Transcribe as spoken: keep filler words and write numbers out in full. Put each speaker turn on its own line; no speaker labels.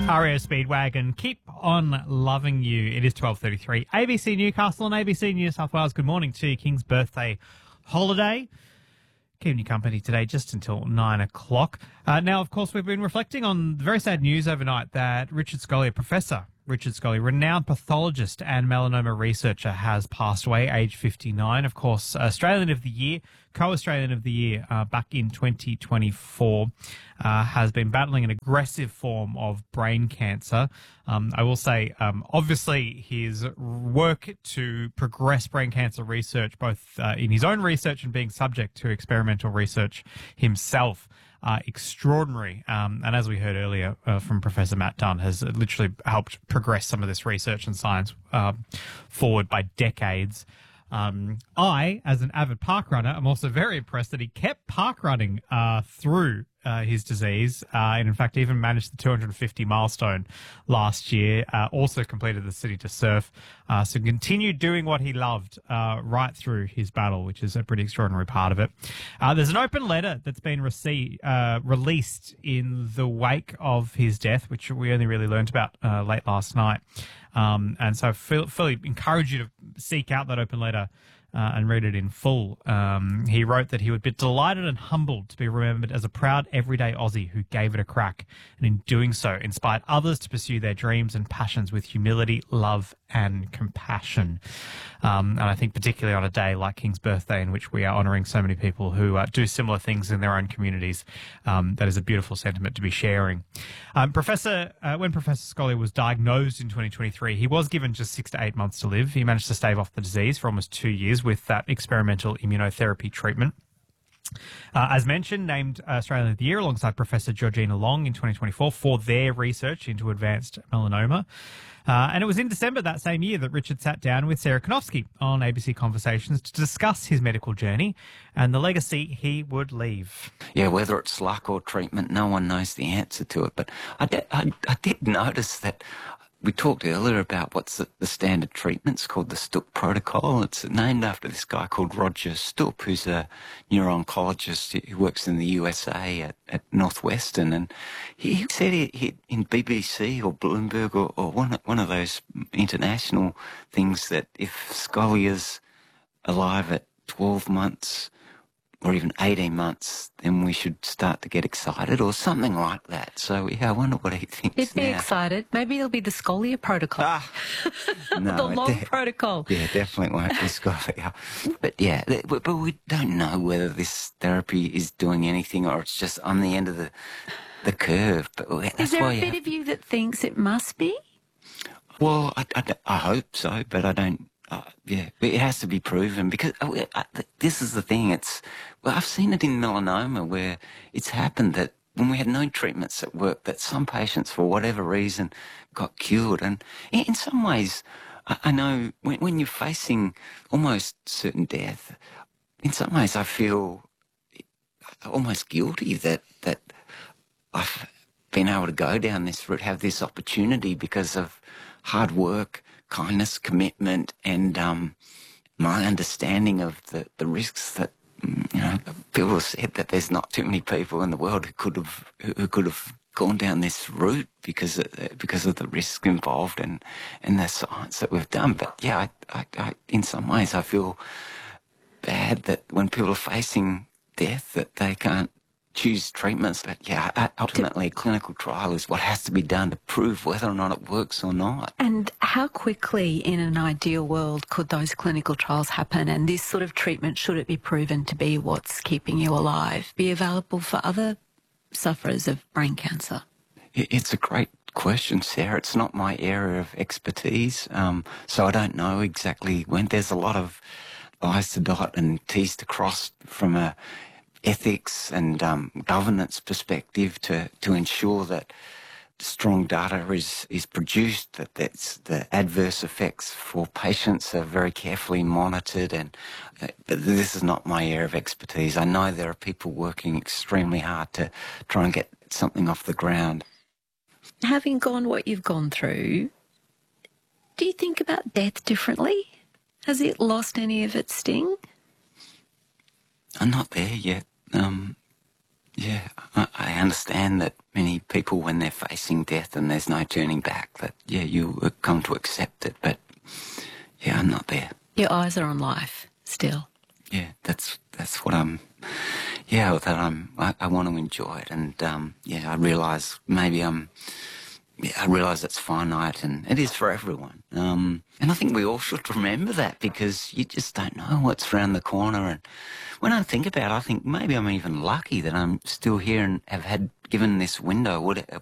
R E O Speedwagon, keep on loving you. It is twelve thirty-three. A B C Newcastle and A B C New South Wales. Good morning to you. King's birthday holiday. Keeping you company today just until nine o'clock. Uh, now, of course, we've been reflecting on the very sad news overnight that Richard Scolyer, Professor Richard Scolyer, renowned pathologist and melanoma researcher, has passed away, age fifty-nine. Of course, Australian of the Year, co-Australian of the Year uh, back in twenty twenty-four, uh, has been battling an aggressive form of brain cancer. Um, I will say, um, obviously, his work to progress brain cancer research, both uh, in his own research and being subject to experimental research himself, Uh, extraordinary. Um, and as we heard earlier uh, from Professor Matt Dunn, has literally helped progress some of this research and science uh, forward by decades. Um, I, as an avid park runner, am also very impressed that he kept park running uh, through uh, his disease, uh, and in fact even managed the two hundred fifty milestone last year, uh, also completed the City to Surf, uh, so continued doing what he loved uh, right through his battle, which is a pretty extraordinary part of it. Uh, there's an open letter that's been received, uh, released in the wake of his death, which we only really learned about uh, late last night. Um, and so I feel, fully encourage you to seek out that open letter uh, and read it in full. Um, he wrote that he would be delighted and humbled to be remembered as a proud everyday Aussie who gave it a crack, and in doing so inspired others to pursue their dreams and passions with humility, love and compassion. Um, and I think particularly on a day like King's birthday, in which we are honouring so many people who uh, do similar things in their own communities, um, that is a beautiful sentiment to be sharing. Um, Professor, uh, when Professor Scolyer was diagnosed in twenty twenty-three, he was given just six to eight months to live. He managed to stave off the disease for almost two years with that experimental immunotherapy treatment. Uh, as mentioned, named Australian of the Year alongside Professor Georgina Long in twenty twenty-four for their research into advanced melanoma. Uh, and it was in December that same year that Richard sat down with Sarah Konofsky on A B C Conversations to discuss his medical journey and the legacy he would leave.
Yeah, whether it's luck or treatment, no one knows the answer to it. But I did, I, I did notice that we talked earlier about what's the, the standard treatment's called the Stupp protocol. It's named after this guy called Roger Stupp, who's a neuro-oncologist who works in the U S A at, at Northwestern. And he said he, he, in B B C or Bloomberg or, or one, one of those international things that if Scolyer's alive at twelve months or even eighteen months, then we should start to get excited or something like that. So, yeah, I wonder what he thinks
He'd be
now.
excited. Maybe it'll be the Scolyer protocol.
Ah, no,
the long
de-
protocol.
Yeah, definitely won't be Scolyer. But, yeah, th- but we don't know whether this therapy is doing anything or it's just on the end of the, the curve. But that's
Is there
why
a bit
have,
of you that thinks it must be?
Well, I, I, I hope so, but I don't. Uh, yeah, it has to be proven because uh, I, this is the thing. It's well, I've seen it in melanoma where it's happened that when we had no treatments that worked, that some patients, for whatever reason, got cured. And in, in some ways, I, I know when, when you're facing almost certain death, in some ways I feel almost guilty that that I've been able to go down this route, have this opportunity because of hard work, kindness, commitment, and um, my understanding of the, the risks that, you know, people have said that there's not too many people in the world who could have who could have gone down this route because of, because of the risks involved and, and the science that we've done. But yeah, I, I, I, in some ways I feel bad that when people are facing death that they can't choose treatments. But yeah, ultimately, a clinical trial is what has to be done to prove whether or not it works or not.
And how quickly, in an ideal world, could those clinical trials happen? And this sort of treatment, should it be proven to be what's keeping you alive, be available for other sufferers of brain cancer?
It's a great question, Sarah. It's not my area of expertise, um, so I don't know exactly when. There's a lot of I's to dot and T's to cross from a ethics and um, governance perspective to, to ensure that strong data is, is produced, that that's, the adverse effects for patients are very carefully monitored. And uh, but this is not my area of expertise. I know there are people working extremely hard to try and get something off the ground.
Having gone what you've gone through, do you think about death differently? Has it lost any of its sting?
I'm not there yet. Um, Yeah, I, I understand that many people, when they're facing death and there's no turning back, that, yeah, you come to accept it. But, yeah, I'm not there.
Your eyes are on life still.
Yeah, that's that's what I'm, yeah, that I'm, I, I want to enjoy it. And, um, yeah, I realise maybe I'm, yeah, I realise it's finite and it is for everyone. Um, and I think we all should remember that, because you just don't know what's around the corner. And when I think about it, I think maybe I'm even lucky that I'm still here and have had given this window, whatever,